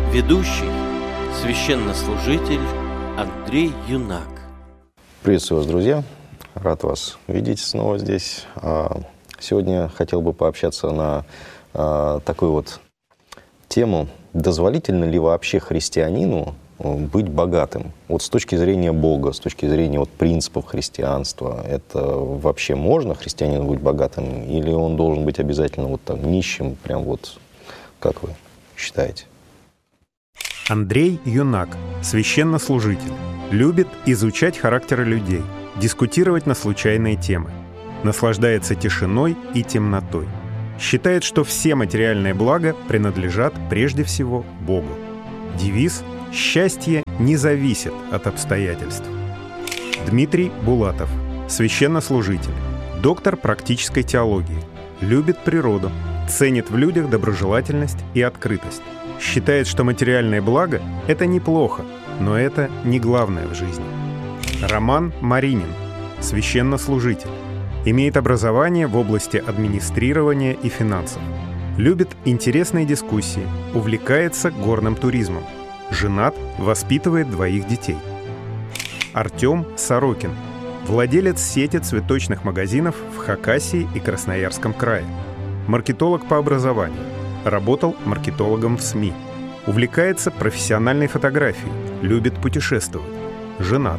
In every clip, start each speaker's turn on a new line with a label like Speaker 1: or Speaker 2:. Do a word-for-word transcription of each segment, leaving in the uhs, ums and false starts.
Speaker 1: Ведущий, священнослужитель Андрей Юнак.
Speaker 2: Приветствую вас, друзья. Рад вас видеть снова здесь. Сегодня хотел бы пообщаться на такую вот тему. Дозволительно ли вообще христианину быть богатым? Вот с точки зрения Бога, с точки зрения вот принципов христианства, это вообще можно христианину быть богатым? Или он должен быть обязательно вот так нищим? Прям вот, как вы считаете?
Speaker 3: Андрей Юнак, священнослужитель, любит изучать характеры людей, дискутировать на случайные темы, наслаждается тишиной и темнотой, считает, что все материальные блага принадлежат прежде всего Богу. Девиз «Счастье не зависит от обстоятельств». Дмитрий Булатов, священнослужитель, доктор практической теологии, любит природу, ценит в людях доброжелательность и открытость. Считает, что материальные блага – это неплохо, но это не главное в жизни. Роман Маринин, священнослужитель, имеет образование в области администрирования и финансов. Любит интересные дискуссии, увлекается горным туризмом. Женат, воспитывает двоих детей. Артем Сорокин, владелец сети цветочных магазинов в Хакасии и Красноярском крае. Маркетолог по образованию. Работал маркетологом в СМИ. Увлекается профессиональной фотографией. Любит путешествовать. Женат.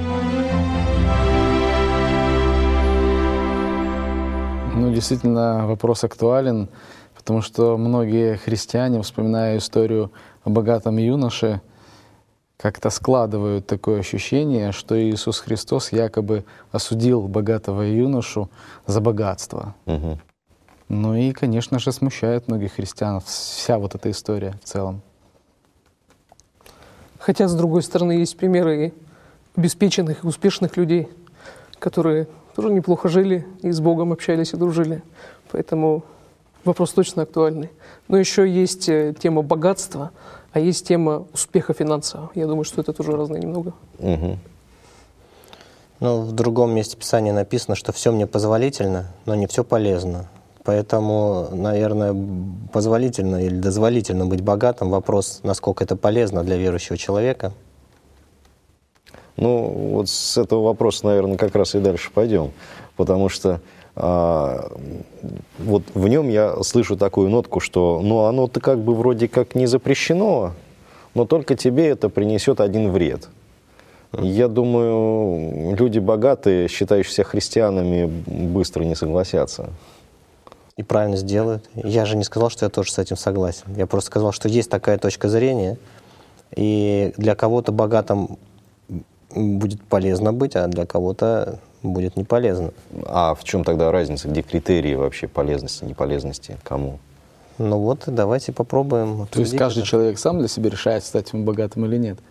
Speaker 4: Ну, действительно, вопрос актуален, потому что многие христиане, вспоминая историю о богатом юноше, как-то складывают такое ощущение, что Иисус Христос якобы осудил богатого юношу за богатство. Угу. Ну и, конечно же, смущает многих христиан вся вот эта история в целом.
Speaker 5: Хотя, с другой стороны, есть примеры и обеспеченных и успешных людей, которые тоже неплохо жили и с Богом общались и дружили. Поэтому вопрос точно актуальный. Но еще есть тема богатства, а есть тема успеха финансового. Я думаю, что это тоже разное немного.
Speaker 6: Угу. Ну, в другом месте Писания написано, что все мне позволительно, но не все полезно. Поэтому, наверное, позволительно или дозволительно быть богатым. Вопрос, насколько это полезно для верующего человека.
Speaker 2: Ну, вот с этого вопроса, наверное, как раз и дальше пойдем. Потому что а, вот в нем я слышу такую нотку, что ну, оно-то как бы вроде как не запрещено, но только тебе это принесет один вред. Я думаю, люди богатые, считающиеся христианами, быстро не согласятся.
Speaker 6: И правильно сделают. Я же не сказал, что я тоже с этим согласен. Я просто сказал, что есть такая точка зрения, и для кого-то богатым будет полезно быть, а для кого-то будет не полезно.
Speaker 2: А в чем тогда разница? Где критерии вообще полезности, неполезности? Кому?
Speaker 6: Ну вот, давайте попробуем.
Speaker 4: То есть каждый это. человек сам для себя решает, стать ему богатым или нет?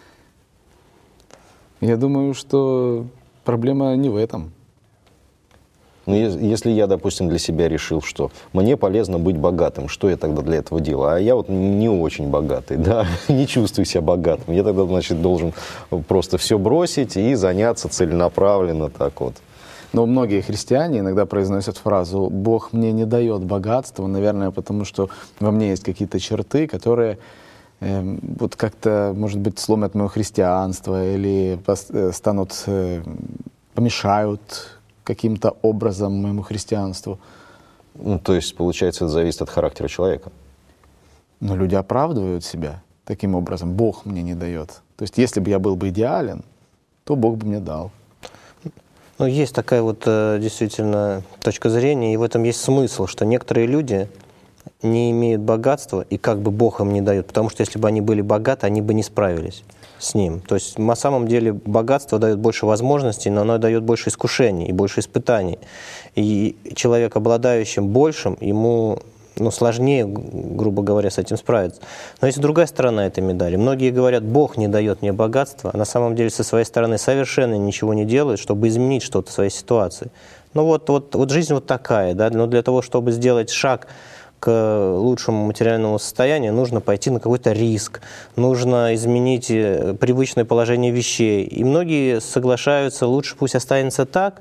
Speaker 4: Я думаю, что проблема не в этом.
Speaker 2: Ну, если я, допустим, для себя решил, что мне полезно быть богатым, что я тогда для этого делаю? А я вот не очень богатый, да, не чувствую себя богатым. Я тогда, значит, должен просто все бросить и заняться целенаправленно так вот.
Speaker 4: Но многие христиане иногда произносят фразу «Бог мне не дает богатства», наверное, потому что во мне есть какие-то черты, которые э, вот как-то, может быть, сломят мое христианство или станут, э, помешают каким-то образом моему христианству.
Speaker 2: Ну, то есть, получается, это зависит от характера человека.
Speaker 4: Но люди оправдывают себя таким образом. Бог мне не дает. То есть, если бы я был бы идеален, то Бог бы мне дал.
Speaker 6: Ну, есть такая вот действительно точка зрения, и в этом есть смысл, что некоторые люди не имеют богатства, и как бы Бог им не дает, потому что если бы они были богаты, они бы не справились с ним. То есть на самом деле богатство дает больше возможностей, но оно дает больше искушений и больше испытаний. И человек, обладающий большим, ему ну, сложнее, грубо говоря, с этим справиться. Но есть другая сторона этой медали. Многие говорят, Бог не дает мне богатства, а на самом деле со своей стороны совершенно ничего не делают, чтобы изменить что-то в своей ситуации. Ну вот, вот, вот жизнь вот такая, да, но для того, чтобы сделать шаг к лучшему материальному состоянию, нужно пойти на какой-то риск, нужно изменить привычное положение вещей. И многие соглашаются, лучше пусть останется так,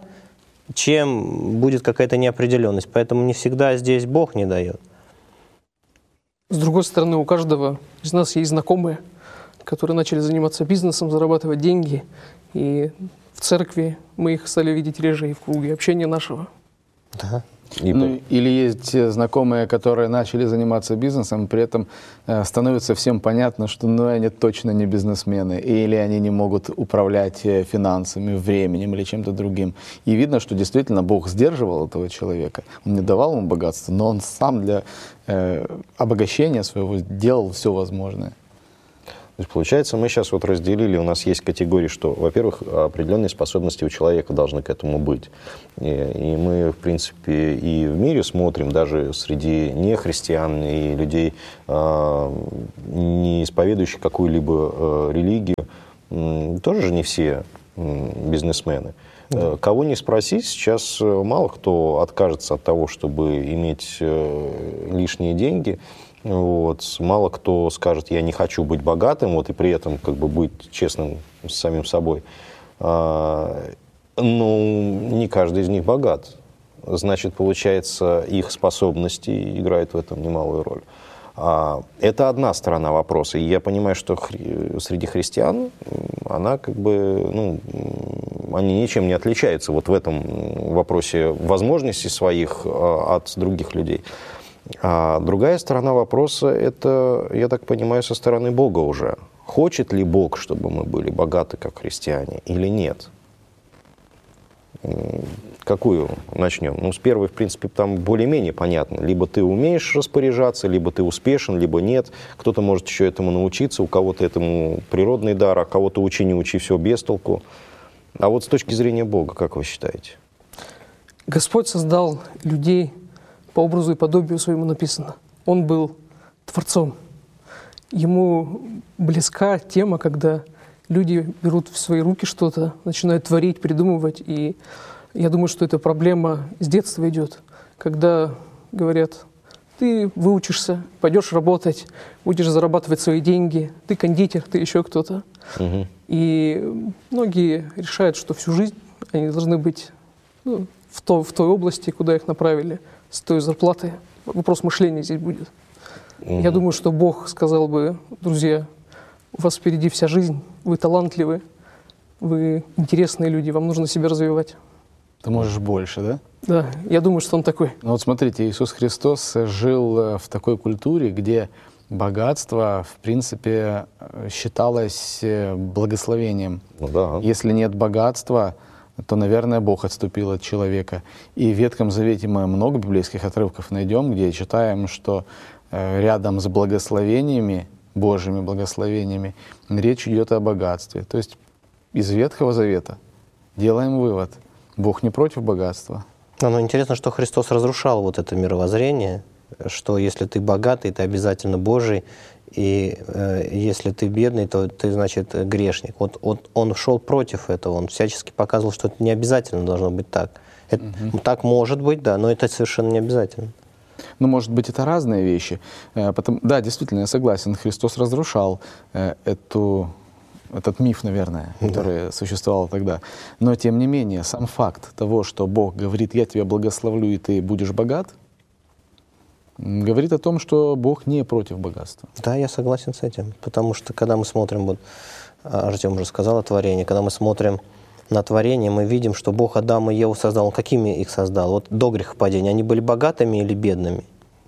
Speaker 6: чем будет какая-то неопределенность. Поэтому не всегда здесь Бог не дает.
Speaker 5: С другой стороны, у каждого из нас есть знакомые, которые начали заниматься бизнесом, зарабатывать деньги. И в церкви мы их стали видеть реже и в круге общения нашего.
Speaker 6: Да.
Speaker 2: И
Speaker 4: Ну, или есть те знакомые, которые начали заниматься бизнесом, при этом э, становится всем понятно, что ну, они точно не бизнесмены, или они не могут управлять э, финансами, временем или чем-то другим. И видно, что действительно Бог сдерживал этого человека. Он не давал ему богатства, но он сам для э, обогащения своего делал все возможное.
Speaker 2: То есть, получается, мы сейчас вот разделили, у нас есть категории, что, во-первых, определенные способности у человека должны к этому быть. И, и мы, в принципе, и в мире смотрим, даже среди нехристиан и людей, э, не исповедующих какую-либо э, религию, э, тоже же не все э, бизнесмены. Да. Кого не спроси, сейчас мало кто откажется от того, чтобы иметь э, лишние деньги. Вот. Мало кто скажет, я не хочу быть богатым, вот, и при этом как бы быть честным с самим собой. А, ну, не каждый из них богат. Значит, получается, их способности играют в этом немалую роль. А, это одна сторона вопроса. И я понимаю, что хри- среди христиан она как бы, ну, они ничем не отличаются вот в этом вопросе возможностей своих а, от других людей. А другая сторона вопроса, это, я так понимаю, со стороны Бога уже. Хочет ли Бог, чтобы мы были богаты, как христиане, или нет? Какую начнем? Ну, с первой, в принципе, там более-менее понятно. Либо ты умеешь распоряжаться, либо ты успешен, либо нет. Кто-то может еще этому научиться, у кого-то этому природный дар, а кого-то учи, не учи, все без толку. А вот с точки зрения Бога, как вы считаете?
Speaker 5: Господь создал людей по образу и подобию своему, написано. Он был Творцом. Ему близка тема, когда люди берут в свои руки что-то, начинают творить, придумывать. И я думаю, что эта проблема с детства идет, когда говорят, ты выучишься, пойдешь работать, будешь зарабатывать свои деньги, ты кондитер, ты еще кто-то. Угу. И многие решают, что всю жизнь они должны быть ну, в, то, в той области, куда их направили, с той зарплаты. Вопрос мышления здесь будет. Mm-hmm. Я думаю, что Бог сказал бы, друзья, у вас впереди вся жизнь, вы талантливы, вы интересные люди, вам нужно себя развивать.
Speaker 4: Ты можешь больше, да?
Speaker 5: Да, я думаю, что он такой.
Speaker 4: Ну вот смотрите, Иисус Христос жил в такой культуре, где богатство, в принципе, считалось благословением.
Speaker 2: Ну, да.
Speaker 4: Если нет богатства, то, наверное, Бог отступил от человека. И в Ветхом Завете мы много библейских отрывков найдем, где читаем, что рядом с благословениями, Божьими благословениями, речь идет о богатстве. То есть из Ветхого Завета делаем вывод. Бог не против богатства.
Speaker 6: Но, но интересно, что Христос разрушал вот это мировоззрение, что если ты богатый, ты обязательно Божий, и э, если ты бедный, то ты, значит, грешник. Вот, вот он шел против этого, он всячески показывал, что это не обязательно должно быть так. Это, угу. Так может быть, да, но это совершенно не обязательно.
Speaker 4: Ну, может быть, это разные вещи. Потом, да, действительно, я согласен, Христос разрушал э, эту, этот миф, наверное, который да. существовал тогда. Но, тем не менее, сам факт того, что Бог говорит, я тебя благословлю, и ты будешь богат, говорит о том, что Бог не против богатства.
Speaker 6: Да, я согласен с этим. Потому что, когда мы смотрим, вот Артем уже сказал о творении, когда мы смотрим на творение, мы видим, что Бог Адама и Еву создал. Он какими их создал? Вот до грехопадения. Они были богатыми или бедными?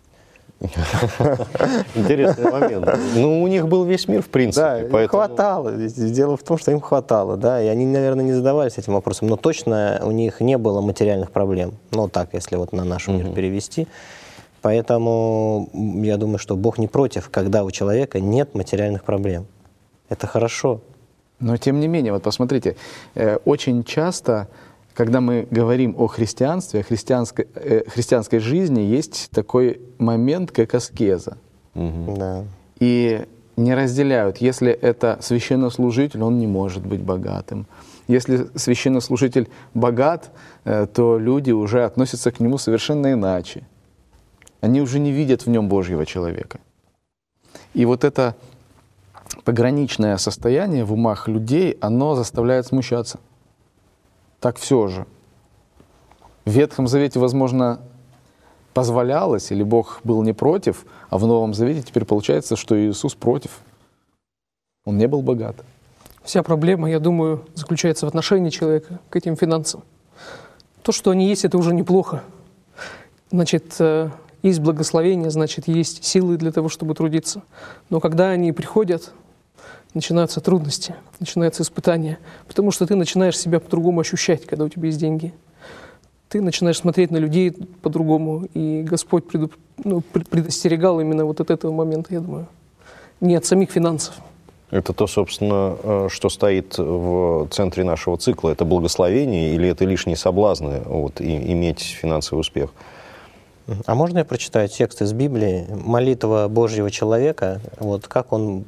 Speaker 2: Интересный момент. Ну, у них был весь мир, в принципе.
Speaker 6: Да, им поэтому... хватало. Дело в том, что им хватало, да, и они, наверное, не задавались этим вопросом. Но точно у них не было материальных проблем. Ну, так, если вот на наш мир перевести. Поэтому я думаю, что Бог не против, когда у человека нет материальных проблем. Это хорошо.
Speaker 4: Но тем не менее, вот посмотрите, э, очень часто, когда мы говорим о христианстве, о христианской, э, христианской жизни, есть такой момент, как аскеза.
Speaker 6: Угу. Да.
Speaker 4: И не разделяют, если это священнослужитель, он не может быть богатым. Если священнослужитель богат, э, то люди уже относятся к нему совершенно иначе. Они уже не видят в нем Божьего человека. И вот это пограничное состояние в умах людей, оно заставляет смущаться. Так все же. В Ветхом Завете, возможно, позволялось, или Бог был не против, а в Новом Завете теперь получается, что Иисус против. Он не был богат.
Speaker 5: Вся проблема, я думаю, заключается в отношении человека к этим финансам. То, что они есть, это уже неплохо. Значит, есть благословение, значит, есть силы для того, чтобы трудиться. Но когда они приходят, начинаются трудности, начинаются испытания, потому что ты начинаешь себя по-другому ощущать, когда у тебя есть деньги. Ты начинаешь смотреть на людей по-другому, и Господь преду, ну, предостерегал именно вот от этого момента, я думаю, не от самих финансов.
Speaker 2: Это то, собственно, что стоит в центре нашего цикла. Это благословение или это лишние соблазны, вот, и, иметь финансовый успех?
Speaker 6: А можно я прочитаю текст из Библии? Молитва Божьего человека, вот как он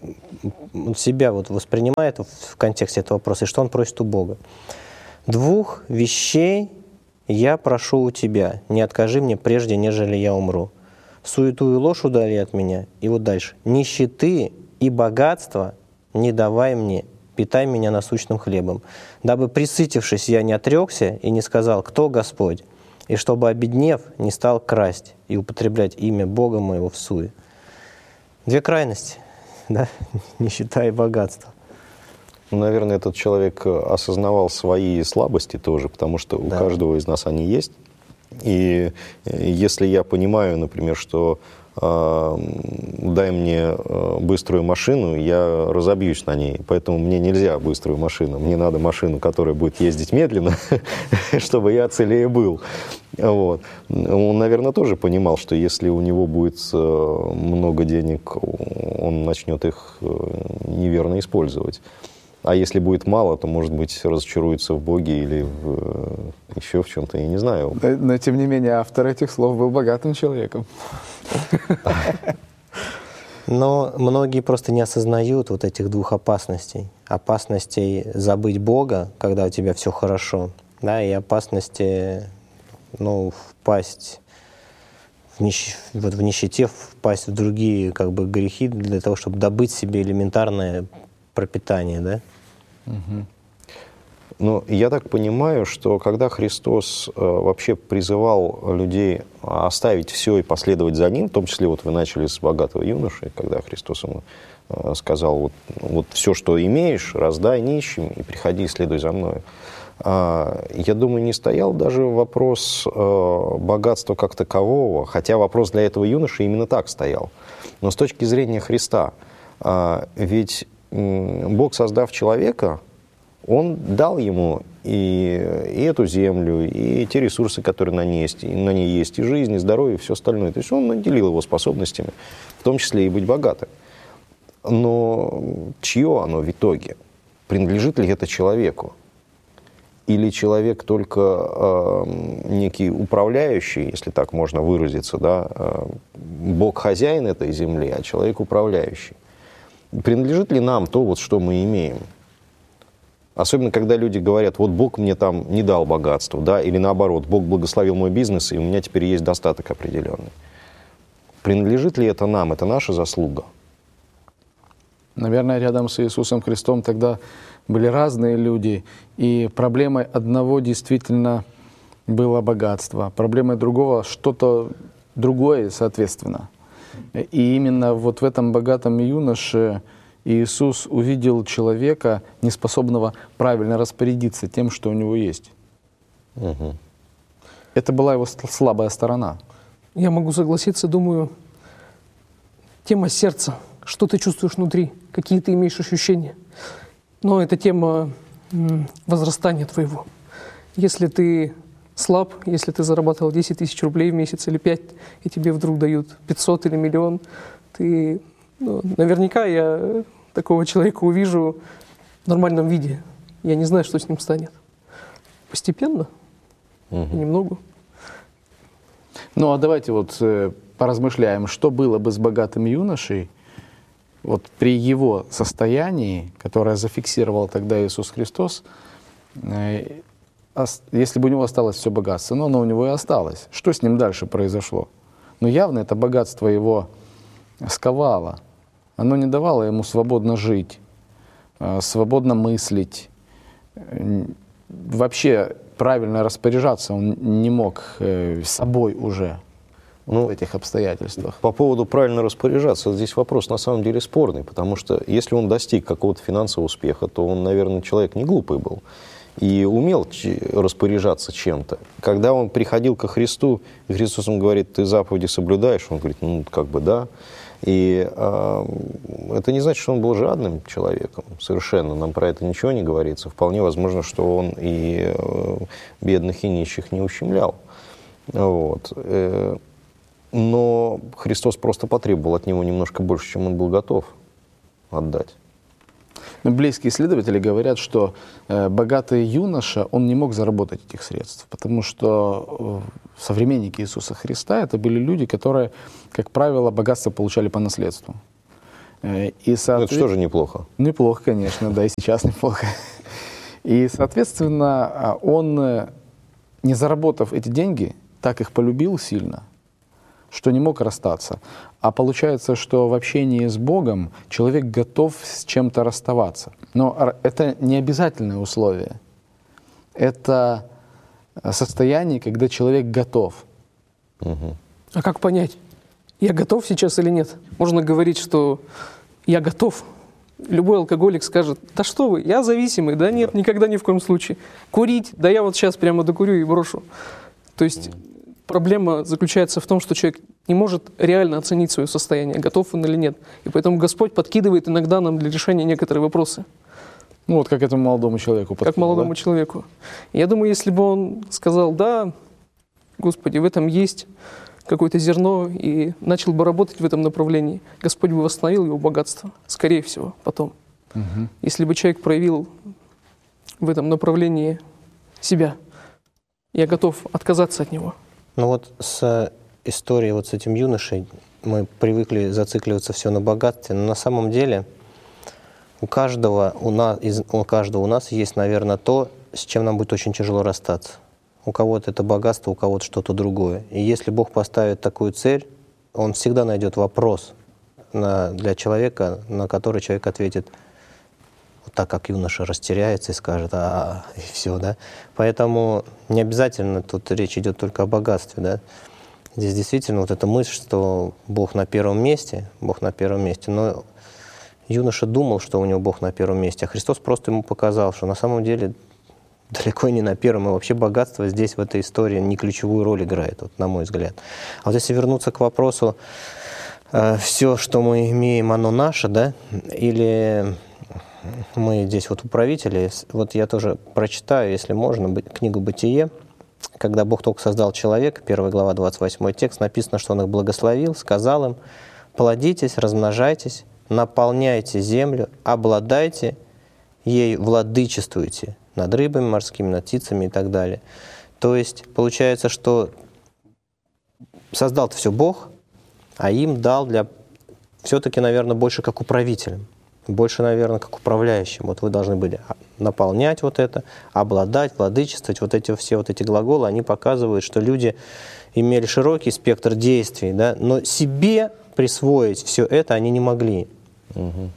Speaker 6: себя вот воспринимает в контексте этого вопроса, и что он просит у Бога. «Двух вещей я прошу у тебя, не откажи мне прежде, нежели я умру. Суету и ложь удали от меня». И вот дальше. «Нищеты и богатство не давай мне, питай меня насущным хлебом, дабы, присытившись, я не отрекся и не сказал, кто Господь, и чтобы, обеднев, не стал красть и употреблять имя Бога моего в суе». Две крайности, да, нищета и богатство.
Speaker 2: Ну, наверное, этот человек осознавал свои слабости тоже, потому что у да. каждого из нас они есть. И если я понимаю, например, что э, дай мне быструю машину, я разобьюсь на ней. Поэтому мне нельзя быструю машину. Мне надо машину, которая будет ездить медленно, чтобы я целее был. Вот. Он, наверное, тоже понимал, что если у него будет много денег, он начнет их неверно использовать. А если будет мало, то, может быть, разочаруется в Боге или в, еще в чем-то, я не знаю.
Speaker 4: Но, но, тем не менее, автор этих слов был богатым человеком.
Speaker 6: Но многие просто не осознают вот этих двух опасностей. Опасностей забыть Бога, когда у тебя все хорошо, да, и опасности, ну, впасть в, нищ... вот в нищете, впасть в другие как бы грехи для того, чтобы добыть себе элементарное пропитание, да?
Speaker 2: Угу. Ну, я так понимаю, что когда Христос э, вообще призывал людей оставить все и последовать за Ним, в том числе вот вы начали с богатого юноши, когда Христос ему э, сказал, вот, вот все, что имеешь, раздай нищим и приходи, следуй за Мною. Э, я думаю, не стоял даже вопрос э, богатства как такового, хотя вопрос для этого юноши именно так стоял. Но с точки зрения Христа, э, ведь Бог, создав человека, Он дал ему и, и эту землю, и те ресурсы, которые на ней есть, и, на ней есть, и жизнь, и здоровье, и все остальное. То есть Он наделил его способностями, в том числе и быть богатым. Но чье оно в итоге? Принадлежит ли это человеку? Или человек только э, некий управляющий, если так можно выразиться, да? э, Бог хозяин этой земли, а человек управляющий? Принадлежит ли нам то, вот, что мы имеем? Особенно, когда люди говорят, вот Бог мне там не дал богатства, да, или наоборот, Бог благословил мой бизнес, и у меня теперь есть достаток определенный. Принадлежит ли это нам? Это наша заслуга?
Speaker 4: Наверное, рядом с Иисусом Христом тогда были разные люди, и проблемой одного действительно было богатство, проблемой другого что-то другое, соответственно. И именно вот в этом богатом юноше Иисус увидел человека, неспособного правильно распорядиться тем, что у него есть. Угу. Это была его слабая сторона.
Speaker 5: Я могу согласиться, думаю, тема сердца, что ты чувствуешь внутри, какие ты имеешь ощущения. Но это тема возрастания твоего. Если ты слаб, если ты зарабатывал десять тысяч рублей в месяц или пять, и тебе вдруг дают пятьсот или миллион, ты, ну, наверняка я такого человека увижу в нормальном виде. Я не знаю, что с ним станет. Постепенно, угу. Немного.
Speaker 4: Ну, а давайте вот э, поразмышляем, что было бы с богатым юношей вот при его состоянии, которое зафиксировал тогда Иисус Христос, э, если бы у него осталось все богатство, но оно у него и осталось. Что с ним дальше произошло? Ну, явно это богатство его сковало. Оно не давало ему свободно жить, свободно мыслить. Вообще правильно распоряжаться он не мог собой уже.
Speaker 2: Ну,
Speaker 4: в этих обстоятельствах.
Speaker 2: По поводу правильно распоряжаться, здесь вопрос на самом деле спорный, потому что если он достиг какого-то финансового успеха, то он, наверное, человек не глупый был и умел распоряжаться чем-то. Когда он приходил ко Христу, и Христос ему говорит: ты заповеди соблюдаешь? Он говорит: ну, как бы да. И э, это не значит, что он был жадным человеком совершенно. Нам про это ничего не говорится. Вполне возможно, что он и э, бедных и нищих не ущемлял. Вот. Но Христос просто потребовал от него немножко больше, чем он был готов отдать.
Speaker 4: Но близкие исследователи говорят, что э, богатый юноша, он не мог заработать этих средств, потому что э, современники Иисуса Христа — это были люди, которые, как правило, богатство получали по наследству. Э, и соответ...
Speaker 2: Это что же неплохо?
Speaker 4: Неплохо, конечно, да, и сейчас неплохо. И, соответственно, он, не заработав эти деньги, так их полюбил сильно, что не мог расстаться. А получается, что в общении с Богом человек готов с чем-то расставаться. Но это не обязательное условие. Это состояние, когда человек готов.
Speaker 2: Угу.
Speaker 5: А как понять, я готов сейчас или нет? Можно говорить, что я готов. Любой алкоголик скажет: да что вы, я зависимый. Да нет, никогда ни в коем случае. Курить? Да я вот сейчас прямо докурю и брошу. То есть проблема заключается в том, что человек не может реально оценить свое состояние, готов он или нет. И поэтому Господь подкидывает иногда нам для решения некоторые вопросы.
Speaker 4: Ну вот как этому молодому человеку подкинул,
Speaker 5: Как молодому да? человеку. Я думаю, если бы он сказал: да, Господи, в этом есть какое-то зерно, и начал бы работать в этом направлении, Господь бы восстановил его богатство, скорее всего, потом.
Speaker 4: Угу.
Speaker 5: Если бы человек проявил в этом направлении себя, я готов отказаться от него.
Speaker 6: Ну вот с историей вот с этим юношей мы привыкли зацикливаться все на богатстве, но на самом деле у каждого у нас, у каждого у нас есть, наверное, то, с чем нам будет очень тяжело расстаться. У кого-то это богатство, у кого-то что-то другое. И если Бог поставит такую цель, Он всегда найдет вопрос на, для человека, на который человек ответит вот так, как юноша растеряется и скажет: а, и все, да. Поэтому не обязательно тут речь идет только о богатстве, да. Здесь действительно вот эта мысль, что Бог на первом месте, Бог на первом месте, но юноша думал, что у него Бог на первом месте, а Христос просто ему показал, что на самом деле далеко не на первом, и вообще богатство здесь в этой истории не ключевую роль играет, вот, на мой взгляд. А вот если вернуться к вопросу, э, все, что мы имеем, оно наше, да, или мы здесь вот управители, вот я тоже прочитаю, если можно, книгу «Бытие», когда Бог только создал человека, первая глава, двадцать восьмой текст, написано, что Он их благословил, сказал им: плодитесь, размножайтесь, наполняйте землю, обладайте ей, владычествуйте над рыбами морскими, над птицами и так далее. То есть получается, что создал-то все Бог, а им дал для все-таки, наверное, больше как управителям, больше, наверное, как управляющим. Вот вы должны были наполнять вот это, обладать, владычествовать. Вот эти все вот эти глаголы, они показывают, что люди имели широкий спектр действий, да, но себе присвоить все это они не могли.
Speaker 2: Угу.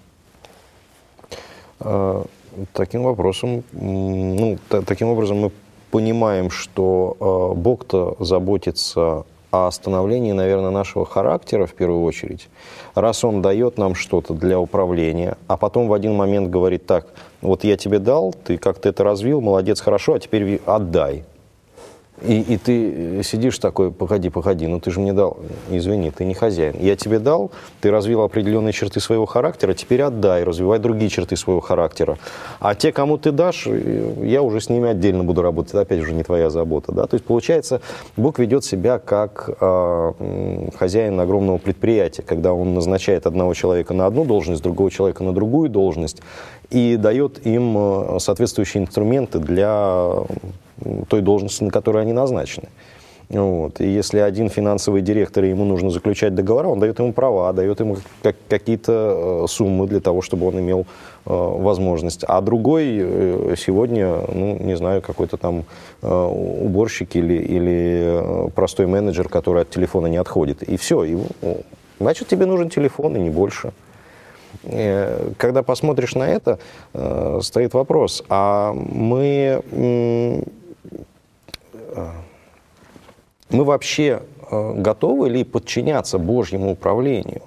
Speaker 2: А, таким вопросом, ну, та, таким образом мы понимаем, что а, Бог-то заботится о становлении, наверное, нашего характера в первую очередь. Раз Он дает нам что-то для управления, а потом в один момент говорит: так, вот я тебе дал, ты как-то это развил, молодец, хорошо, а теперь отдай. И, и ты сидишь такой: погоди, погоди, ну ты же мне дал, извини, ты не хозяин. Я тебе дал, ты развил определенные черты своего характера, теперь отдай, развивай другие черты своего характера. А те, кому ты дашь, я уже с ними отдельно буду работать, это опять же не твоя забота. Да? То есть получается, Бог ведет себя как э, хозяин огромного предприятия, когда Он назначает одного человека на одну должность, другого человека на другую должность и дает им соответствующие инструменты для той должности, на которую они назначены. Вот. И если один финансовый директор, ему нужно заключать договора, он дает ему права, дает ему как, какие-то суммы для того, чтобы он имел э, возможность. А другой э, сегодня, ну, не знаю, какой-то там э, уборщик или, или простой менеджер, который от телефона не отходит. И все. И, ну, значит, тебе нужен телефон, и не больше. Когда посмотришь на это, э, стоит вопрос, а мы... М- Мы вообще э, готовы ли подчиняться Божьему управлению?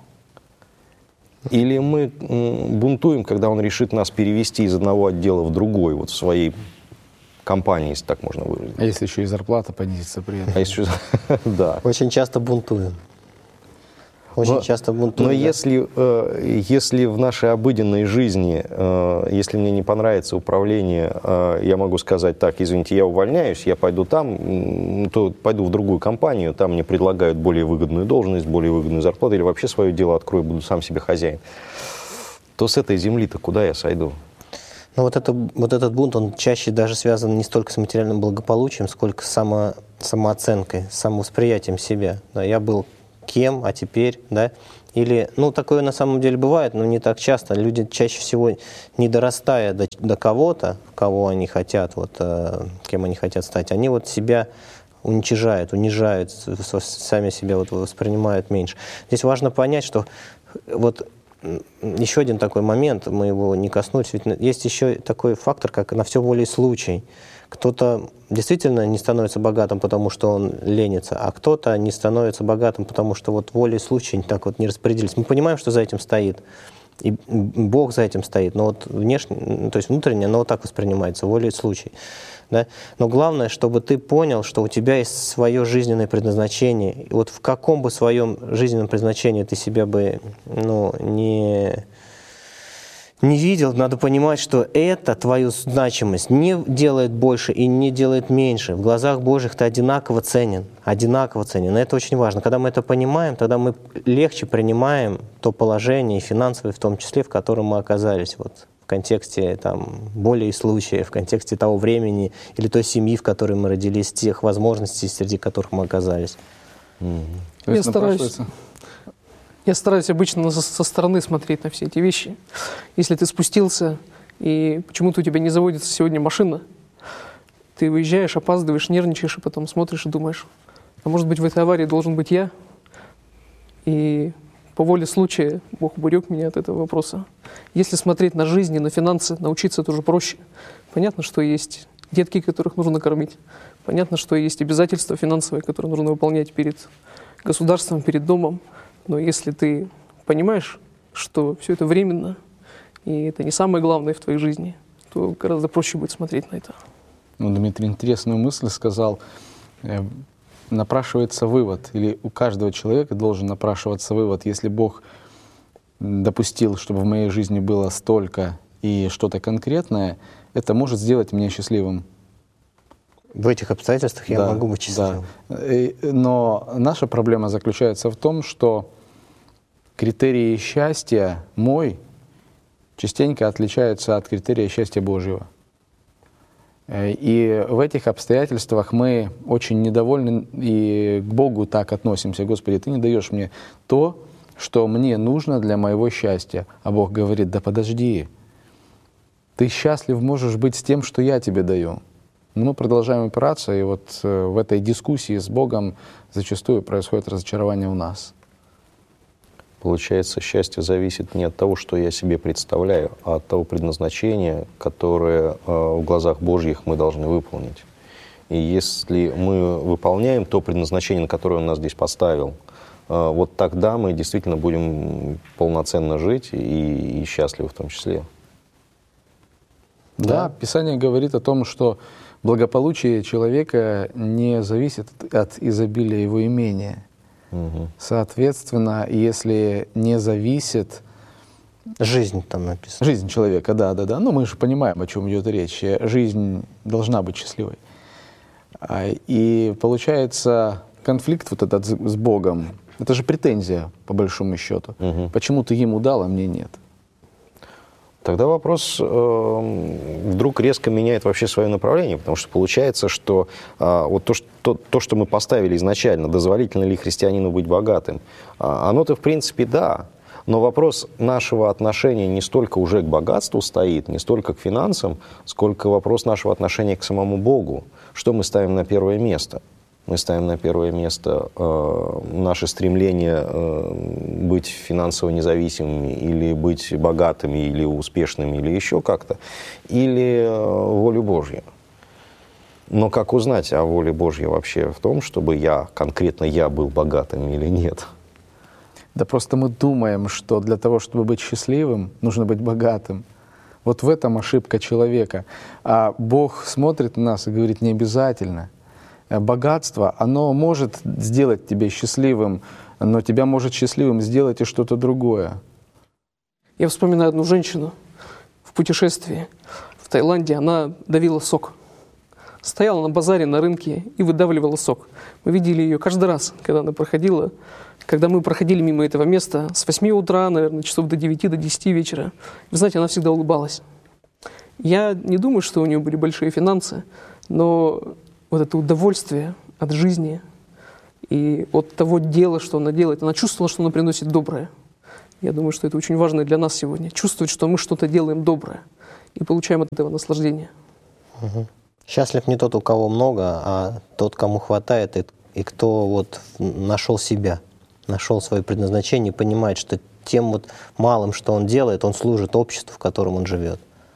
Speaker 2: Или мы э, бунтуем, когда Он решит нас перевести из одного отдела в другой, вот в своей компании, если так можно выразить?
Speaker 4: А если еще и зарплата понизится при этом?
Speaker 2: А если... да.
Speaker 6: Очень часто бунтуем. Очень
Speaker 2: но,
Speaker 6: часто бунтуем.
Speaker 2: Но
Speaker 6: да.
Speaker 2: если, э, если в нашей обыденной жизни, э, если мне не понравится управление, э, я могу сказать так: извините, я увольняюсь, я пойду там, то пойду в другую компанию, там мне предлагают более выгодную должность, более выгодную зарплату, или вообще свое дело открою, буду сам себе хозяин, то с этой земли-то куда я сойду?
Speaker 6: Но вот, это, вот этот бунт, он чаще даже связан не столько с материальным благополучием, сколько с само, самооценкой, самовосприятием себя. Да, я был кем, а теперь, да, или, ну, такое на самом деле бывает, но не так часто. Люди чаще всего, не дорастая до, до кого-то, кого они хотят, вот, э, кем они хотят стать, они вот себя уничижают, унижают, сами себя вот воспринимают меньше. Здесь важно понять, что вот еще один такой момент, мы его не коснулись, ведь есть еще такой фактор, как на все воля и случай. Кто-то действительно не становится богатым, потому что он ленится, а кто-то не становится богатым, потому что вот воля и случай так вот не распорядились. Мы понимаем, что за этим стоит, и Бог за этим стоит, но вот внешне, то есть внутренне, оно вот так воспринимается, воля и случай. Да? Но главное, чтобы ты понял, что у тебя есть свое жизненное предназначение. И вот в каком бы своем жизненном предназначении ты себя бы ну, не, не видел, надо понимать, что это твою значимость не делает больше и не делает меньше. В глазах Божьих ты одинаково ценен. Одинаково ценен. И это очень важно. Когда мы это понимаем, тогда мы легче принимаем то положение, и финансовое в том числе, в котором мы оказались. Вот. В контексте там, боли и случая, в контексте того времени или той семьи, в которой мы родились, тех возможностей, среди которых мы оказались.
Speaker 2: Mm-hmm.
Speaker 5: Я стараюсь, я стараюсь обычно со стороны смотреть на все эти вещи. Если ты спустился, и почему-то у тебя не заводится сегодня машина, ты выезжаешь, опаздываешь, нервничаешь, и потом смотришь и думаешь, а может быть в этой аварии должен быть я? И по воле случая Бог уберег меня от этого вопроса. Если смотреть на жизнь и на финансы, научиться тоже проще. Понятно, что есть детки, которых нужно кормить. Понятно, что есть обязательства финансовые, которые нужно выполнять перед государством, перед домом. Но если ты понимаешь, что все это временно, и это не самое главное в твоей жизни, то гораздо проще будет смотреть на это.
Speaker 4: Ну, Дмитрий интересную мысль сказал. Напрашивается вывод, или у каждого человека должен напрашиваться вывод, если Бог допустил, чтобы в моей жизни было столько и что-то конкретное, это может сделать меня счастливым.
Speaker 6: В этих обстоятельствах я
Speaker 4: да,
Speaker 6: могу быть счастливым.
Speaker 4: Да. Но наша проблема заключается в том, что критерии счастья мой частенько отличаются от критерия счастья Божьего. И в этих обстоятельствах мы очень недовольны и к Богу так относимся. Господи, Ты не даешь мне то, что мне нужно для моего счастья. А Бог говорит, да подожди, ты счастлив можешь быть с тем, что я тебе даю. Но мы продолжаем опираться, и вот в этой дискуссии с Богом зачастую происходит разочарование у нас.
Speaker 2: Получается, счастье зависит не от того, что я себе представляю, а от того предназначения, которое э, в глазах Божьих мы должны выполнить. И если мы выполняем то предназначение, на которое Он нас здесь поставил, э, вот тогда мы действительно будем полноценно жить и, и счастливы в том числе.
Speaker 4: Да, да, Писание говорит о том, что благополучие человека не зависит от изобилия его имения. Угу. Соответственно, если не зависит...
Speaker 6: Жизнь там написано.
Speaker 4: Жизнь человека, да, да, да. Ну, мы же понимаем, о чем идет речь. Жизнь должна быть счастливой. И получается, конфликт вот этот с Богом, это же претензия, по большому счету. Угу. Почему ты ему дал, а мне нет?
Speaker 2: Тогда вопрос э, вдруг резко меняет вообще свое направление, потому что получается, что э, вот то, что, то, что мы поставили изначально, дозволительно ли христианину быть богатым, э, оно-то в принципе да, но вопрос нашего отношения не столько уже к богатству стоит, не столько к финансам, сколько вопрос нашего отношения к самому Богу. Что мы ставим на первое место? Мы ставим на первое место э, наше стремление э, быть финансово независимыми, или быть богатыми, или успешными, или еще как-то, или э, волю Божью. Но как узнать о воле Божьей вообще в том, чтобы я, конкретно я, был богатым или нет?
Speaker 4: Да просто мы думаем, что для того, чтобы быть счастливым, нужно быть богатым. Вот в этом ошибка человека. А Бог смотрит на нас и говорит, не обязательно. Богатство, оно может сделать тебя счастливым, но тебя может счастливым сделать и что-то другое.
Speaker 5: Я вспоминаю одну женщину в путешествии в Таиланде. Она давила сок. Стояла на базаре, на рынке и выдавливала сок. Мы видели ее каждый раз, когда она проходила. Когда мы проходили мимо этого места с восьми утра, наверное, часов до девяти, до десяти вечера, вы знаете, она всегда улыбалась. Я не думаю, что у нее были большие финансы, но вот это удовольствие от жизни и от того дела, что она делает, она чувствовала, что она приносит доброе. Я думаю, что это очень важно для нас сегодня. Чувствовать, что мы что-то делаем доброе и получаем от этого наслаждение.
Speaker 6: Угу. Счастлив не тот, у кого много, а тот, кому хватает, и, и кто вот нашел себя, нашел свое предназначение, понимает, что тем вот малым, что он делает, он служит обществу, в котором он живет.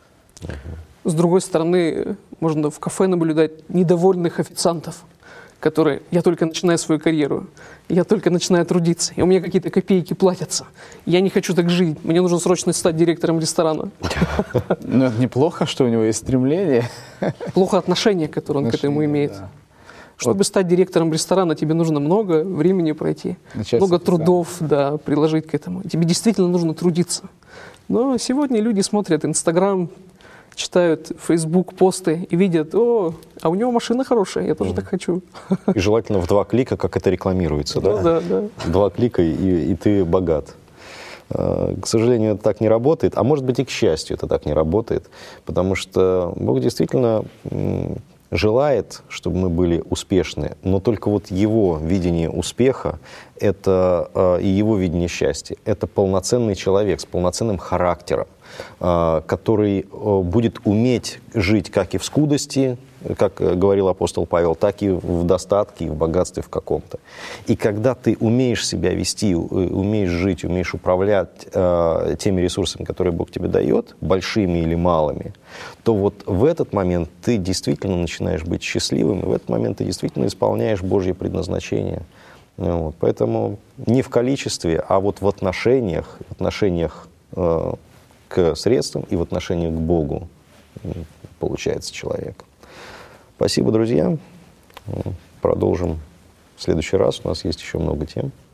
Speaker 5: С другой стороны, можно в кафе наблюдать недовольных официантов, которые, я только начинаю свою карьеру, я только начинаю трудиться, и у меня какие-то копейки платятся. Я не хочу так жить, мне нужно срочно стать директором ресторана.
Speaker 4: Ну, это неплохо, что у него есть стремление.
Speaker 5: Плохо отношение, которое он к этому имеет. Чтобы вот. Стать директором ресторана, тебе нужно много времени пройти, начать много трудов да, приложить к этому. Тебе действительно нужно трудиться. Но сегодня люди смотрят Инстаграм, читают Фейсбук посты и видят, о, а у него машина хорошая, я тоже mm. так хочу.
Speaker 2: И желательно в два клика, как это рекламируется, да?
Speaker 5: Ну, да, да.
Speaker 2: Два клика, и, и ты богат. К сожалению, это так не работает, а может быть и к счастью это так не работает, потому что Бог действительно желает, чтобы мы были успешны, но только вот Его видение успеха это, и Его видение счастья — это полноценный человек с полноценным характером, который будет уметь жить как и в скудости, как говорил апостол Павел, так и в достатке, и в богатстве в каком-то. И когда ты умеешь себя вести, умеешь жить, умеешь управлять э, теми ресурсами, которые Бог тебе дает, большими или малыми, то вот в этот момент ты действительно начинаешь быть счастливым, и в этот момент ты действительно исполняешь Божье предназначение. Вот. Поэтому не в количестве, а вот в отношениях, в отношениях э, к средствам и в отношениях к Богу получается человек. Спасибо, друзья. Продолжим в следующий раз. У нас есть еще много тем.